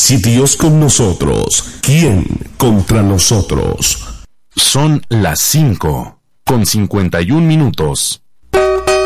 Si Dios con nosotros, ¿quién contra nosotros? Son las 5:51.